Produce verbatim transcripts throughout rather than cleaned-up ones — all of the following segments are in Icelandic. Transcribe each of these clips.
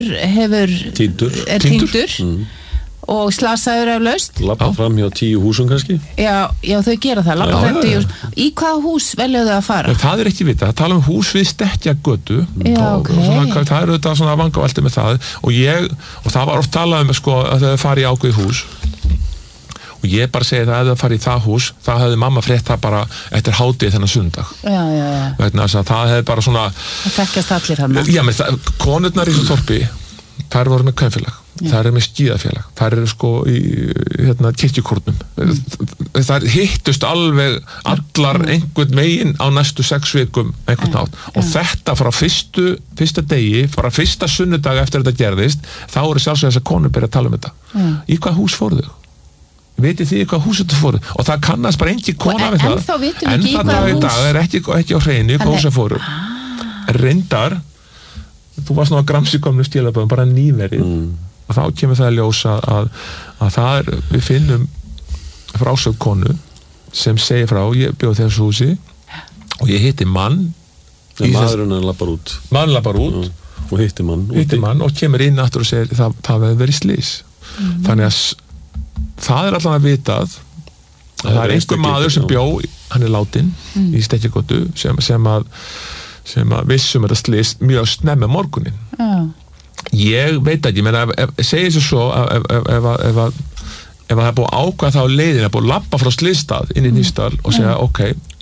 hefur Týndur. er týndur mm. og slasaður af laust Labba fram hjá tíu húsum kannski já, já þau gera það, labba fram tíu hús í hvaða hús velja þau að fara? Það er ekki vita, það tala um hús við Stekkjagötu já, og, okay. og svona, það er auðvitað svona vangavelti með það og ég, og það var oft talað um sko, að þau fari í ákveð hús og ég bara segi það að það fari í það hús það hefði mamma frétt það bara eftir hádegi þennan sundag já, já, já. vegna þess að það hefði bara svona það þekkjast allir hann já, menn það, konurnar í þessu þorpi þær voru með kaupfélag, þær eru með skíðafélag þær eru sko í hérna, kirkjukórnum mm. þær hittust alveg allar einhvern megin á næstu sex vikum einhvern nátt ja, og ja. Þetta frá fyrstu fyrsta degi, frá fyrsta sunnudag eftir þetta gerðist, þá eru sjálfsög þess að konur byrja að tala um þetta ja. Í hvað hús fóru þau? Vitið þið hvað hús þetta fóru? Og það kannast bara engin kona en, við það en þá vitum við en ekki í hvað hús það er ekki, ekki á hreinu hvað hús það fóru ah. Reyndar þú varst nú að gramsi komnu stílaböðum bara nýverið mm. og þá kemur það að ljósa að, að það er, við finnum frásögn konu sem segir frá, ég bjóð þessu húsi og ég hitti mann en maðurinn hann lappar út mann lappar út mm. og hitti mann, hitti mann og kemur inn aftur og segir það, það hefði verið slys mm. þannig að það er allan að vitað að það er einhver maður sem bjó hann er látin mm. í Stekkjagötu sem, sem að sem að vissum þetta slys mjög snemma morgunin oh. ég veit ekki, menn ef, ef, segir þessu svo ef, ef, ef, ef, ef, ef það er búið ákvað þá leiðin er búið að labba frá slysstað inn í Nýstall og segja mm.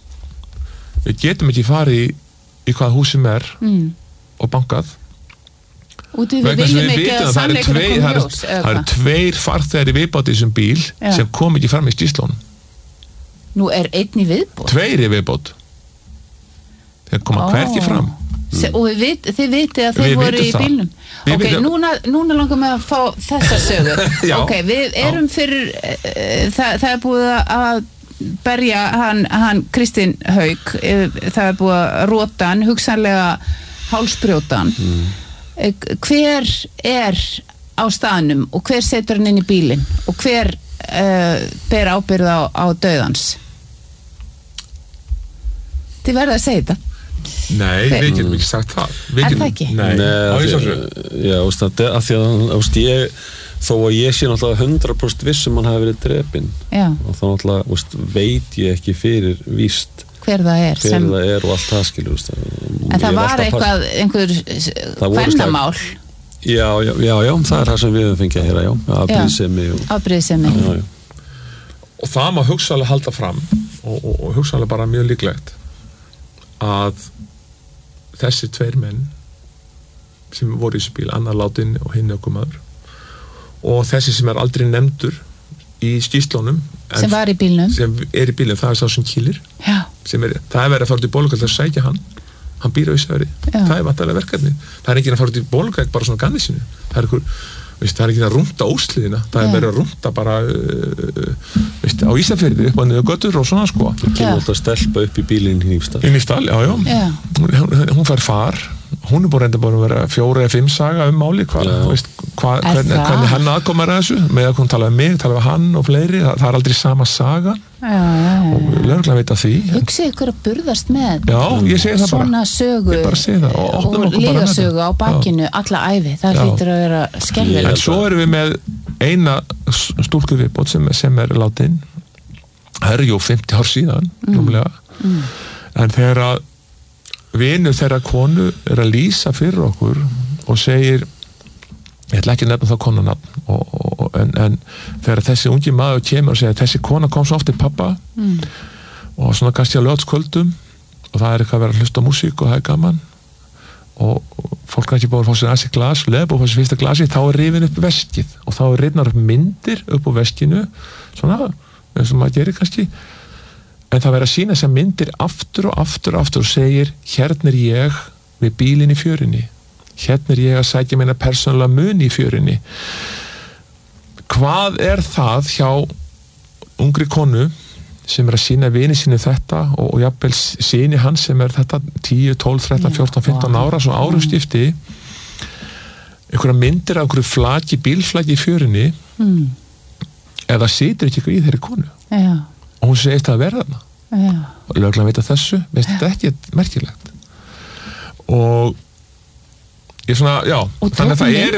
ok við getum ekki farið í, í hvað húsum er mm. og bankað út við viljum ekki að sannleikurinn kom ljós það eru tveir farþegar í viðbót í þessum bíl ja. Sem kom ekki fram í skýrslunum nú er einn í viðbót tveir í viðbót þeir koma oh. hvergi fram Se, og vit, þið vitið að þeir voru í bílnum við ok, vitum. Núna, núna langar við að fá þessa sögu ok, við erum Já. Fyrir uh, það, það er búið að berja hann, hann Kristinn Hauk það er búið að róta hann hugsanlega hálsbrjóta hann mm. hver er á staðnum og hver setur hann inn í bílinn og hver uh, ber ábyrgð á, á dauðans þið verða að segja þetta Nei, hver? Við getum ekki sagt það við Er getum, það ekki? Nei, Nei að því, já, úst, að, að því að úst, ég, þó að ég sé náttúrulega hundra prósent viss um hann hafi verið drepinn og þá náttúrulega úst, veit ég ekki fyrir víst hver það er, hver sem... það er og allt það skilur úst, en það var eitthvað einhver hvernamál já, já, já, já, það er það sem við höfum fengið að heyra, já, afbrýðisemi og... afbrýðisemi já, já. Og það má hugsanlega halda fram og, og, og hugsanlega bara mjög líklegt að þessi tveir menn sem voru í þessu bíl, annar látin og hinn okkur maður og þessi sem er aldrei nefndur í skýrslunum sem var í bílnum sem er í bílnum, það er sá sem kýlir sem er, það er verið að fara út í Bolungarvík að sækja hann hann býr á Ísafirði, það er vantarlega verkefni það er ekki að fara út í Bolungarvík bara svona ganni sinu það er einhver Veist, það er ekki að rúmta ósliðina það er verið að rúmta bara uh, veist, á Ísafirði upp á niður götur og svona sko það kemur alltaf stelpa upp í bílinn í Hnífsdal í Hnífsdal, já, já, já. Hún, hún fær far hún er búin reynda búin að vera fjóra eða fimm saga um máli hva, veist, hva, hvernig, hvernig hann aðkomar að þessu með að hún talaði um mig, talaði um hann og fleiri það, það er aldrei sama saga já, já, já. og lögreglan veit að því hugsið ykkur að burðast með já, ég segi það bara svona sögu og, og lígasögu á bakinu já. Alla ævi, það hlýtur að vera skelfilegt en svo erum við með eina stúlku viðbót sem, sem er látin það er jú fimmtíu ár síðan mm. Mm. en þegar að vinur þeirra konu er að lýsa fyrir okkur og segir ég ætla ekki að nefna þá konunafn og, og, en, en þegar þessi ungi maður kemur og segir þessi kona kom svo oft til pappa mm. og svona kannski á lögskvöldum og það er eitthvað að vera að hlusta á músík og það er gaman og fólk er ekki búið að fá sér aðeins í glas leið búið að fá sér fyrsta glasi, þá er rifin upp veskið og þá er rifnar upp myndir upp á veskinu svona, eins og maður gerir kannski en það verður að sína þessar myndir aftur og aftur og aftur og segir hérna er ég við bílinn í fjörunni hérna er ég að sækja meina persónulega muni í fjörunni hvað er það hjá ungri konu sem er að sína vini sínu þetta og, og jafnvel síni hans sem er þetta tíu, tólf, þrettán, fjórtán, fimmtán ára svo árum skipti einhverja myndir af einhverju flaki, bílflaki í fjörunni mm. eða situr ekki eitthvað í þeirri konu já og hún segist að vera þarna Já. og lögreglan veit að þessu veist þetta ekki merkilegt og ég svona, já, og þannig að það er